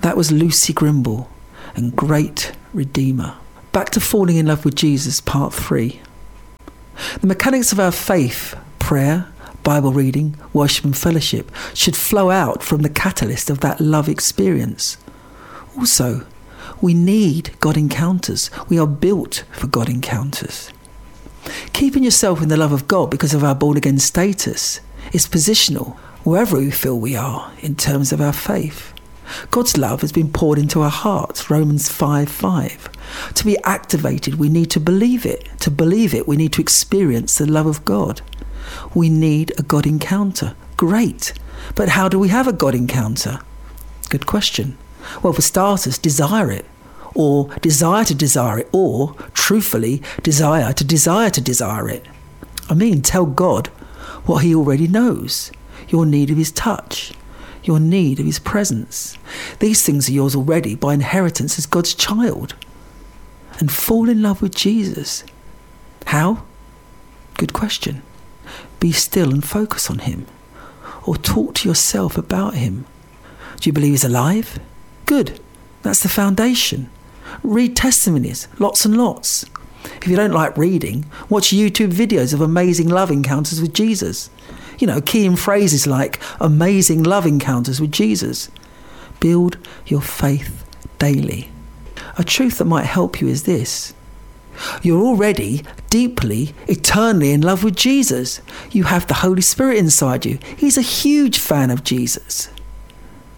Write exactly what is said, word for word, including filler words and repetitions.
That was Lucy Grimble and Great Redeemer. Back to falling in love with Jesus, part three. The mechanics of our faith, prayer, Bible reading, worship and fellowship, should flow out from the catalyst of that love experience. Also, we need God encounters. We are built for God encounters. Keeping yourself in the love of God because of our born-again status is positional wherever we feel we are in terms of our faith. God's love has been poured into our hearts, Romans five five. To be activated, we need to believe it. To believe it, we need to experience the love of God. We need a God encounter. Great. But how do we have a God encounter? Good question. Well, for starters, desire it. Or desire to desire it. Or, truthfully, desire to desire to desire it. I mean, tell God what he already knows. Your need of his touch. Your need of his presence. These things are yours already by inheritance as God's child. And fall in love with Jesus. How? Good question. Be still and focus on him. Or talk to yourself about him. Do you believe he's alive? Good. That's the foundation. Read testimonies, lots and lots. If you don't like reading, watch YouTube videos of amazing love encounters with Jesus. You know, key in phrases like amazing love encounters with Jesus. Build your faith daily. A truth that might help you is this. You're already deeply, eternally in love with Jesus. You have the Holy Spirit inside you. He's a huge fan of Jesus.